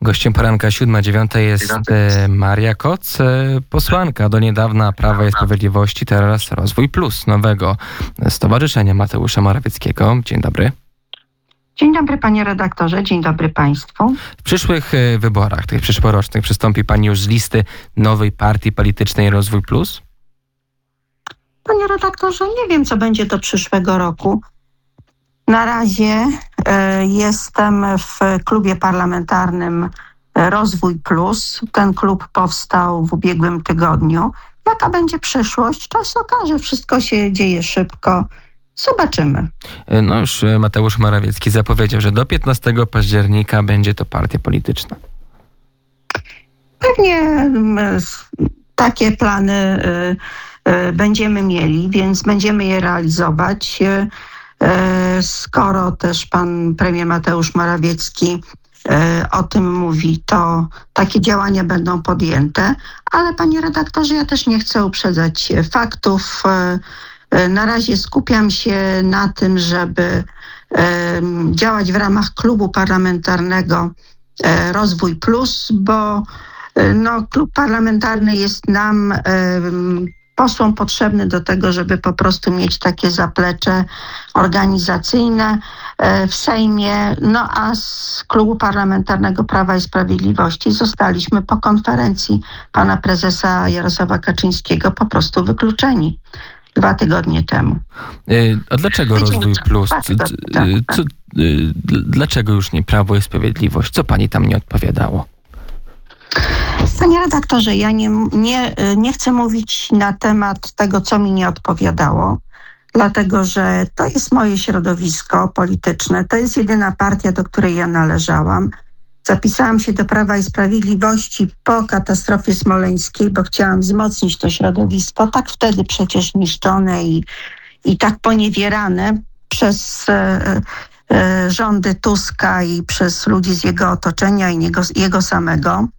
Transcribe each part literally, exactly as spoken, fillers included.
Gościem poranka siódma dziewiąta jest e, Maria Koc, e, posłanka do niedawna Prawa i Sprawiedliwości, teraz Rozwój Plus, nowego stowarzyszenia Mateusza Morawieckiego. Dzień dobry. Dzień dobry panie redaktorze, dzień dobry państwu. W przyszłych e, wyborach, tych przyszłorocznych, przystąpi pani już z listy nowej partii politycznej Rozwój Plus? Panie redaktorze, nie wiem co będzie do przyszłego roku. Na razie e, jestem w klubie parlamentarnym Rozwój Plus. Ten klub powstał w ubiegłym tygodniu. Jaka będzie przyszłość? Czas okaże. Wszystko się dzieje szybko. Zobaczymy. No już Mateusz Morawiecki zapowiedział, że do piętnastego października będzie to partia polityczna. Pewnie m, takie plany y, y, będziemy mieli, więc będziemy je realizować. Y, Skoro też pan premier Mateusz Morawiecki o tym mówi, to takie działania będą podjęte. Ale panie redaktorze, ja też nie chcę uprzedzać faktów. Na razie skupiam się na tym, żeby działać w ramach klubu parlamentarnego Rozwój Plus, bo no, klub parlamentarny jest nam posłom potrzebny do tego, żeby po prostu mieć takie zaplecze organizacyjne w Sejmie. No a z klubu parlamentarnego Prawa i Sprawiedliwości zostaliśmy po konferencji pana prezesa Jarosława Kaczyńskiego po prostu wykluczeni dwa tygodnie temu. A dlaczego Rozwój Plus? Co, dlaczego już nie Prawo i Sprawiedliwość? Co pani tam nie odpowiadało? Panie redaktorze, ja nie, nie, nie chcę mówić na temat tego, co mi nie odpowiadało, dlatego że to jest moje środowisko polityczne. To jest jedyna partia, do której ja należałam. Zapisałam się do Prawa i Sprawiedliwości po katastrofie smoleńskiej, bo chciałam wzmocnić to środowisko, tak wtedy przecież niszczone i, i tak poniewierane przez e, e, rządy Tuska i przez ludzi z jego otoczenia i jego, jego samego.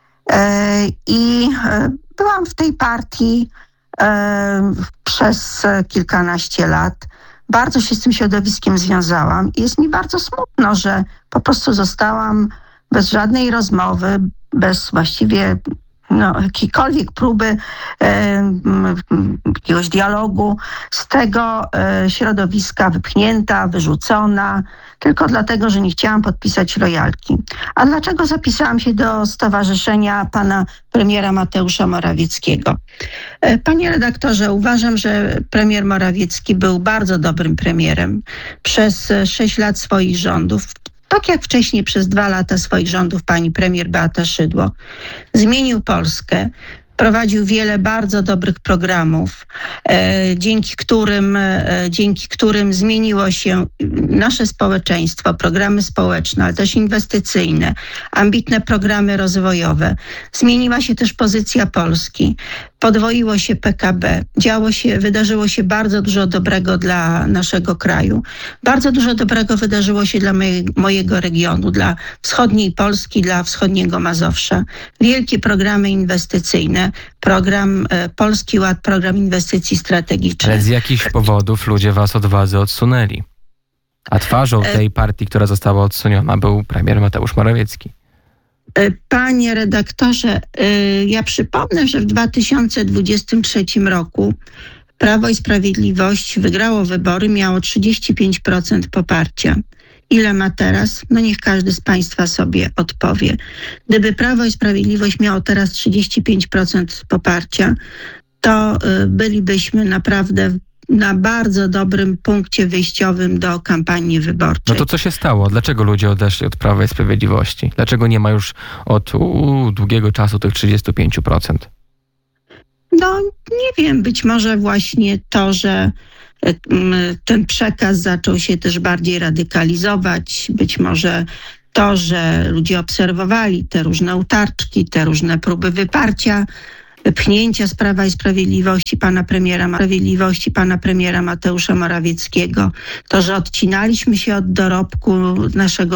I byłam w tej partii przez kilkanaście lat. Bardzo się z tym środowiskiem związałam i jest mi bardzo smutno, że po prostu zostałam bez żadnej rozmowy, bez właściwie no, jakiejkolwiek próby e, jakiegoś dialogu z tego e, środowiska wypchnięta, wyrzucona, tylko dlatego, że nie chciałam podpisać lojalki. A dlaczego zapisałam się do stowarzyszenia pana premiera Mateusza Morawieckiego? E, panie redaktorze, uważam, że premier Morawiecki był bardzo dobrym premierem przez sześć lat swoich rządów. Tak jak wcześniej przez dwa lata swoich rządów pani premier Beata Szydło. Zmienił Polskę, prowadził wiele bardzo dobrych programów, e, dzięki którym, e, dzięki którym zmieniło się nasze społeczeństwo, programy społeczne, ale też inwestycyjne, ambitne programy rozwojowe. Zmieniła się też pozycja Polski. Podwoiło się P K B, działo się, wydarzyło się bardzo dużo dobrego dla naszego kraju. Bardzo dużo dobrego wydarzyło się dla moje, mojego regionu, dla wschodniej Polski, dla wschodniego Mazowsza. Wielkie programy inwestycyjne, program e, Polski Ład, program inwestycji strategicznych. Ale z jakichś powodów ludzie was od władzy odsunęli. A twarzą tej partii, która została odsuniona, był premier Mateusz Morawiecki. Panie redaktorze, ja przypomnę, że w dwa tysiące dwudziestym trzecim roku Prawo i Sprawiedliwość wygrało wybory, miało trzydzieści pięć procent poparcia. Ile ma teraz? No niech każdy z państwa sobie odpowie. Gdyby Prawo i Sprawiedliwość miało teraz trzydzieści pięć procent poparcia, to bylibyśmy naprawdę na bardzo dobrym punkcie wyjściowym do kampanii wyborczej. No to co się stało? Dlaczego ludzie odeszli od Prawa i Sprawiedliwości? Dlaczego nie ma już od u, długiego czasu tych trzydzieści pięć procent? No nie wiem, być może właśnie to, że ten przekaz zaczął się też bardziej radykalizować, być może to, że ludzie obserwowali te różne utarczki, te różne próby wyparcia, pchnięcia z Prawa i Sprawiedliwości pana premiera, Sprawiedliwości pana premiera Mateusza Morawieckiego, to, że odcinaliśmy się od dorobku naszego